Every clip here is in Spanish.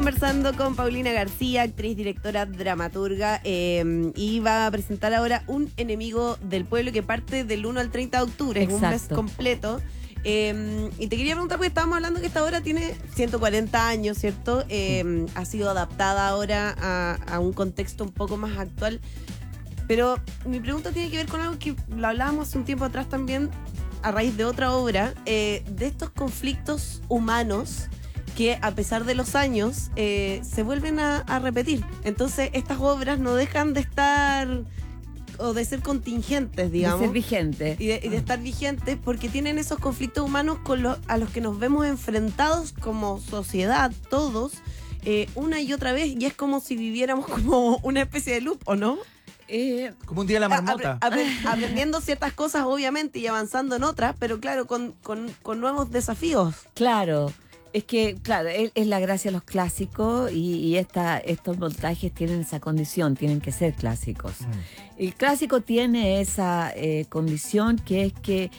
conversando con Paulina García, actriz, directora, dramaturga, y va a presentar ahora Un enemigo del pueblo que parte del 1 al 30 de octubre, es un mes completo. Y te quería preguntar, porque estábamos hablando que esta obra tiene 140 años, ¿cierto? Ha sido adaptada ahora a un contexto un poco más actual. Pero mi pregunta tiene que ver con algo que lo hablábamos hace un tiempo atrás también, a raíz de otra obra, de estos conflictos humanos que a pesar de los años se vuelven a repetir. Entonces estas obras no dejan de estar o de ser contingentes, digamos. De ser vigentes. Y de estar vigentes porque tienen esos conflictos humanos a los que nos vemos enfrentados como sociedad, todos, una y otra vez, y es como si viviéramos como una especie de loop, ¿o no? Como un día de la marmota. Aprendiendo ciertas cosas, obviamente, y avanzando en otras, pero claro, con nuevos desafíos. Claro. Es que, claro, es la gracia de los clásicos y estos montajes tienen esa condición, tienen que ser clásicos. El clásico tiene esa condición que es que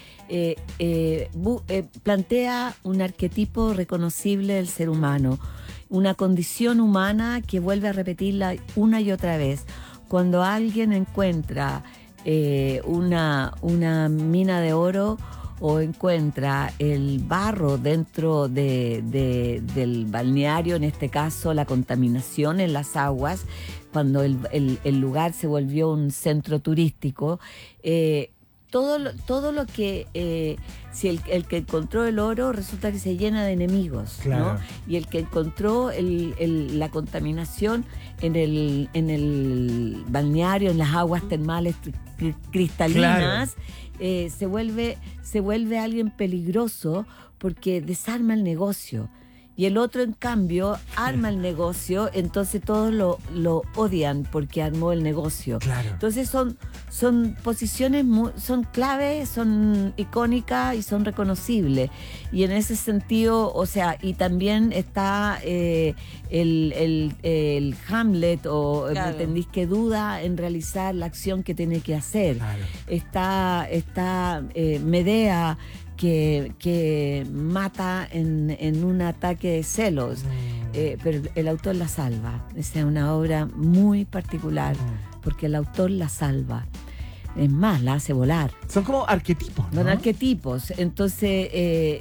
plantea un arquetipo reconocible del ser humano, una condición humana que vuelve a repetirla una y otra vez. Cuando alguien encuentra una mina de oro o encuentra el barro dentro del balneario, en este caso la contaminación en las aguas, cuando el lugar se volvió un centro turístico, todo lo que si el que encontró el oro resulta que se llena de enemigos, claro, ¿no? Y el que encontró la contaminación en el balneario, en las aguas termales cristalinas, claro, se vuelve alguien peligroso porque desarma el negocio. Y el otro, en cambio, arma el negocio, entonces todos lo odian porque armó el negocio. Claro. Entonces son posiciones, son claves, son icónicas y son reconocibles. Y en ese sentido, o sea, y también está el Hamlet, o claro, ¿me entendís? Que duda en realizar la acción que tiene que hacer. Claro. Está Medea, que mata en un ataque de celos, pero el autor la salva. Esa es una obra muy particular, porque el autor la salva. Es más, la hace volar. Son como arquetipos, ¿no? Son arquetipos. Entonces,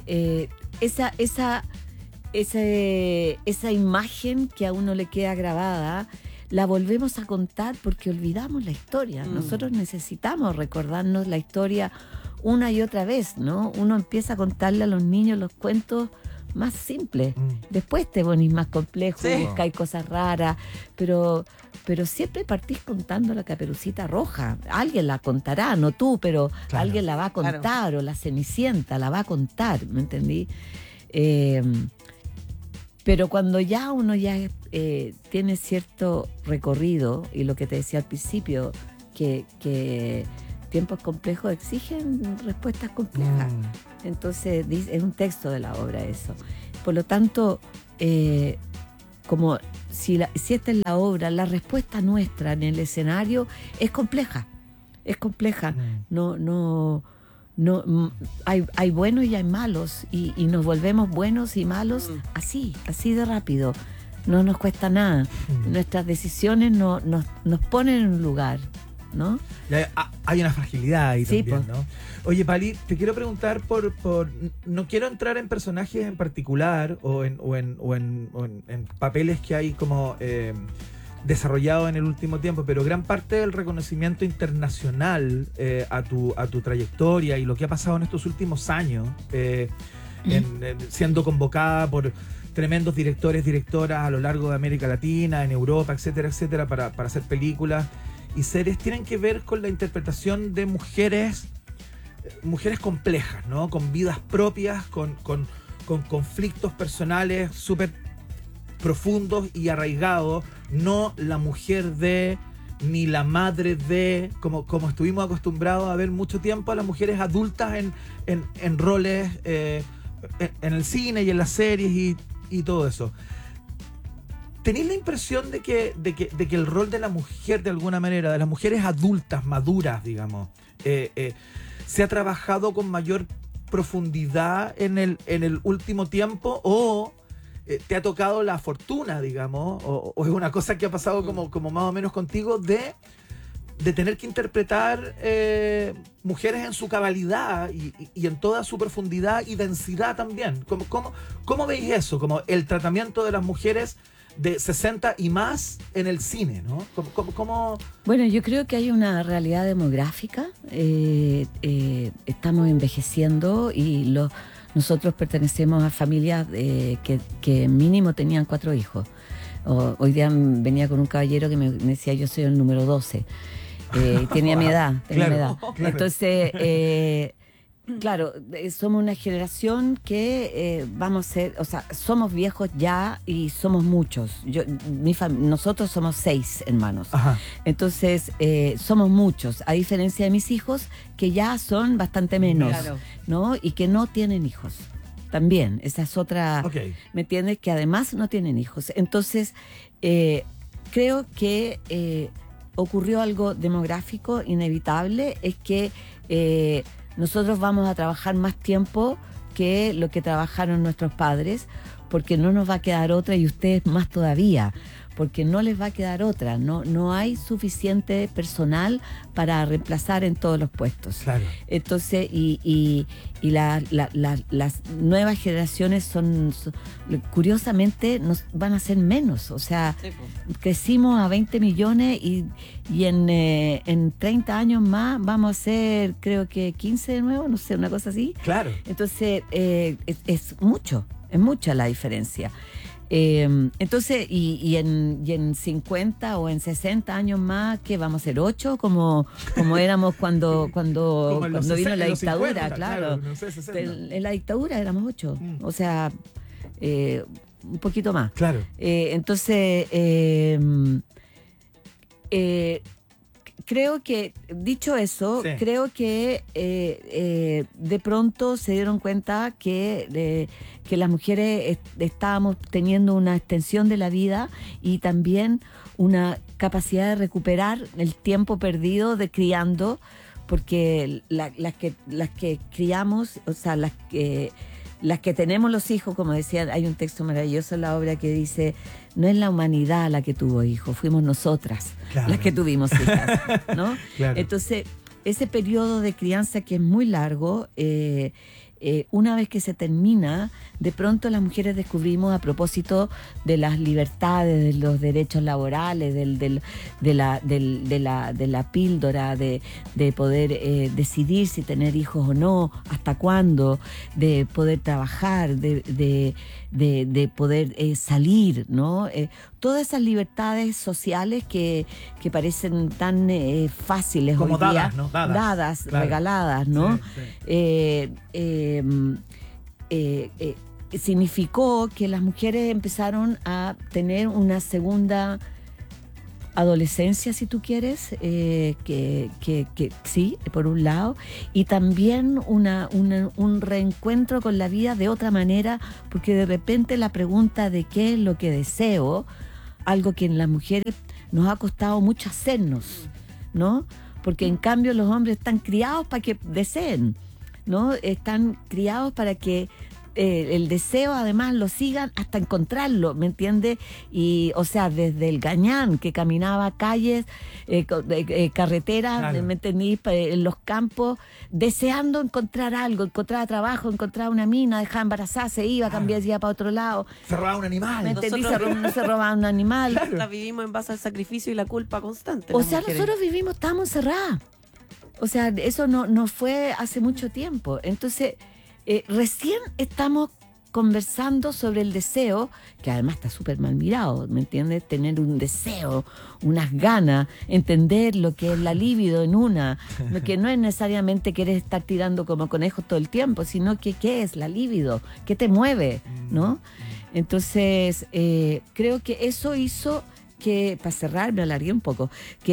esa imagen que a uno le queda grabada, la volvemos a contar porque olvidamos la historia. Nosotros necesitamos recordarnos la historia una y otra vez, ¿no? Uno empieza a contarle a los niños los cuentos más simples. Después te ponís más complejo, sí, buscáis cosas raras, pero siempre partís contando la Caperucita Roja. Alguien la contará, no tú, pero claro, alguien la va a contar, claro, o la Cenicienta la va a contar, ¿me entendí? Pero cuando ya uno tiene cierto recorrido, y lo que te decía al principio, que tiempos complejos exigen respuestas complejas. Entonces es un texto de la obra eso. Por lo tanto, como si esta es la obra, la respuesta nuestra en el escenario es compleja. Es compleja. No hay buenos y hay malos, y nos volvemos buenos y malos así de rápido. No nos cuesta nada. Nuestras decisiones nos ponen en un lugar, ¿no? Hay una fragilidad ahí, sí, también, ¿no? Oye, Pali, te quiero preguntar no quiero entrar en personajes en particular o en papeles que hay como desarrollado en el último tiempo, pero gran parte del reconocimiento internacional a tu trayectoria y lo que ha pasado en estos últimos años, siendo convocada por tremendos directoras a lo largo de América Latina, en Europa, etcétera, para hacer películas y series, tienen que ver con la interpretación de mujeres complejas, ¿no? Con vidas propias, con conflictos personales súper profundos y arraigados, no la mujer de, ni la madre de, como estuvimos acostumbrados a ver mucho tiempo a las mujeres adultas en roles en el cine y en las series y todo eso. ¿Tenéis la impresión de que el rol de la mujer, de alguna manera, de las mujeres adultas, maduras, digamos, se ha trabajado con mayor profundidad en el último tiempo, o ¿te ha tocado la fortuna, digamos, o es una cosa que ha pasado como más o menos contigo de tener que interpretar mujeres en su cabalidad y en toda su profundidad y densidad también? ¿Cómo veis eso? Como el tratamiento de las mujeres de 60 y más en el cine, ¿no? ¿Cómo? Bueno, yo creo que hay una realidad demográfica. Estamos envejeciendo y nosotros pertenecemos a familias que mínimo tenían 4 hijos. Hoy día venía con un caballero que me decía, yo soy el número 12. Tenía mi edad. Claro. Entonces, claro, somos una generación que vamos a ser, o sea, somos viejos ya y somos muchos. Nosotros somos 6 hermanos. Ajá. Entonces, somos muchos, a diferencia de mis hijos, que ya son bastante menos, claro, ¿no? Y que no tienen hijos. También, esa es otra, Okay. ¿me entiendes? Que además no tienen hijos. Entonces, creo que ocurrió algo demográfico inevitable, es que nosotros vamos a trabajar más tiempo que lo que trabajaron nuestros padres, porque no nos va a quedar otra, y ustedes más todavía, porque no les va a quedar otra. No hay suficiente personal para reemplazar en todos los puestos. Claro. Entonces, las nuevas generaciones curiosamente van a ser menos. O sea, sí, pues. crecimos a 20 millones y en 30 años más vamos a ser, creo que 15 de nuevo, no sé, una cosa así. Claro. Entonces, es mucha la diferencia. Entonces, y en 50 o en 60 años más, ¿qué vamos a ser? 8, como éramos cuando vino la dictadura, 50, claro. No sé, 60. En la dictadura éramos 8, o sea, un poquito más. Claro. Entonces, creo que, dicho eso, Sí. creo que de pronto se dieron cuenta que las mujeres estábamos teniendo una extensión de la vida y también una capacidad de recuperar el tiempo perdido de criando, porque las que criamos, o sea, las que tenemos los hijos, como decía, hay un texto maravilloso en la obra que dice, no es la humanidad la que tuvo hijos, fuimos nosotras, claro, las que tuvimos hijas, ¿no? Claro. Entonces, ese periodo de crianza que es muy largo, una vez que se termina, de pronto las mujeres descubrimos, a propósito de las libertades, de los derechos laborales, de la píldora, de poder decidir si tener hijos o no, hasta cuándo, de poder trabajar, de poder salir, ¿no? Todas esas libertades sociales que parecen tan fáciles como hoy dadas, día, ¿no? dadas, claro, regaladas, ¿no? Sí. Significó que las mujeres empezaron a tener una segunda adolescencia, si tú quieres, que sí, por un lado, y también un reencuentro con la vida de otra manera, porque de repente la pregunta de qué es lo que deseo, algo que en las mujeres nos ha costado mucho hacernos, ¿no? Porque en cambio los hombres están criados para que deseen, ¿no? Están criados para que el deseo además lo sigan hasta encontrarlo, ¿me entiendes? Y, o sea, desde el gañán que caminaba calles, carreteras, claro, ¿me entendí? En los campos, deseando encontrar algo, encontrar trabajo, encontrar una mina, dejaba embarazada, se iba, cambiaba, se iba para otro lado. Se robaba un animal. ¿Me entendí? Nosotros Se robaba un animal. Claro. Vivimos en base al sacrificio y la culpa constante. O sea, nosotros estábamos encerradas. O sea, eso no fue hace mucho tiempo. Entonces, recién estamos conversando sobre el deseo, que además está súper mal mirado, ¿me entiendes? Tener un deseo, unas ganas, entender lo que es la libido en una, que no es necesariamente querer estar tirando como conejos todo el tiempo, sino que qué es la libido, qué te mueve, ¿no? Entonces, creo que eso hizo que, para cerrar, me alargué un poco,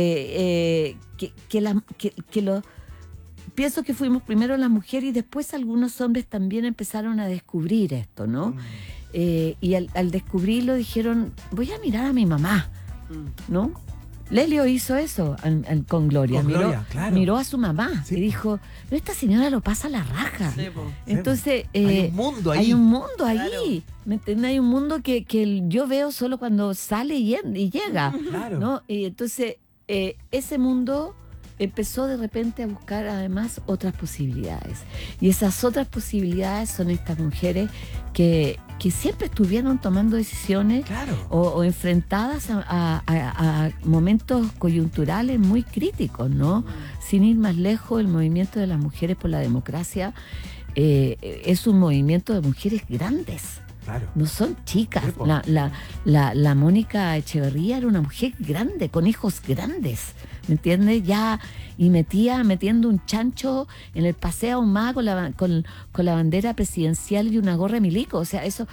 pienso que fuimos primero las mujeres y después algunos hombres también empezaron a descubrir esto, ¿no? Y al descubrirlo dijeron, voy a mirar a mi mamá, ¿no? Lelio hizo eso con Gloria. Con Gloria, claro. Miró a su mamá Sí. y dijo, pero esta señora lo pasa a la raja. Sí, po. Entonces, hay un mundo ahí. hay un mundo ahí. Claro. ¿Me entiendes? Hay un mundo que yo veo solo cuando sale y llega. Claro. ¿No? Y entonces, ese mundo empezó de repente a buscar además otras posibilidades. Y esas otras posibilidades son estas mujeres que siempre estuvieron tomando decisiones Claro. o enfrentadas a momentos coyunturales muy críticos, ¿no? Sin ir más lejos, el movimiento de las mujeres por la democracia es un movimiento de mujeres grandes. Claro. No son chicas. Sí, po. La Mónica Echeverría era una mujer grande, con hijos grandes, ¿me entiendes? Ya, y metiendo un chancho en el Paseo Ahumada con la bandera presidencial y una gorra de milico. O sea, eso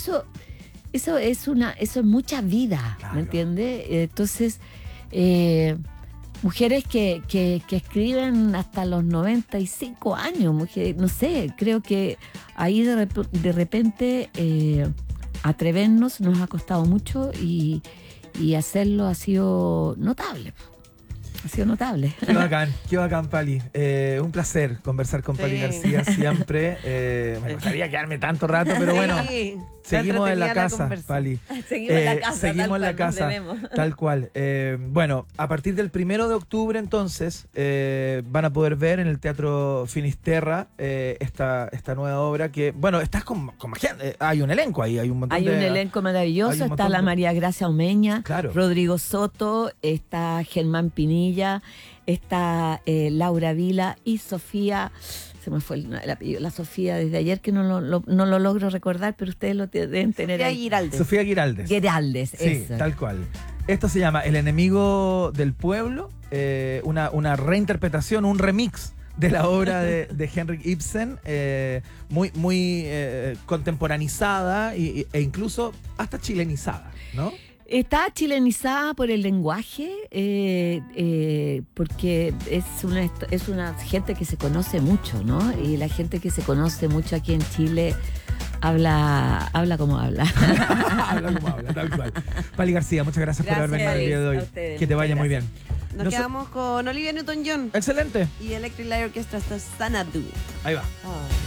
es mucha vida, Claro. ¿me entiendes? Entonces, mujeres que escriben hasta los 95 años, mujeres, no sé, creo que ahí de repente atrevernos nos ha costado mucho y hacerlo ha sido notable. Ha sido notable. Qué bacán, Pali. Un placer conversar con Pali Sí. García siempre. Me gustaría quedarme tanto rato, pero bueno, Sí, seguimos en la entretenida casa, conversa. Pali. Seguimos en la casa. Seguimos tal en la cual, nos casa, debemos. tal cual. Bueno, a partir del 1 de octubre, entonces, van a poder ver en el Teatro Finisterra esta nueva obra que, bueno, estás con gente. Hay un elenco ahí, hay un montón Hay de... un elenco maravilloso, hay un está montón la de- María Gracia Omeña, Claro. Rodrigo Soto, está Germán Pinilla, está Laura Vila y Sofía, se me fue el apellido, la Sofía desde ayer que no lo logro recordar, pero ustedes lo deben tener Sofía ahí. Giraldes. Sofía Giraldes. Geraldes, Sí, eso. tal cual. Esto se llama El enemigo del pueblo, una reinterpretación, un remix de la obra de Henrik Ibsen, muy contemporanizada e incluso hasta chilenizada, ¿no? Está chilenizada por el lenguaje, porque es una gente que se conoce mucho, ¿no? Y la gente que se conoce mucho aquí en Chile habla como habla. Habla como habla, tal cual. Pali García, muchas gracias por haber venido el día de a hoy. ustedes, Que te vaya muchas muy bien. Nos quedamos con Olivia Newton-John Excelente. y Electric Light Orchestra, esto es Xanadu. Ahí va. Oh.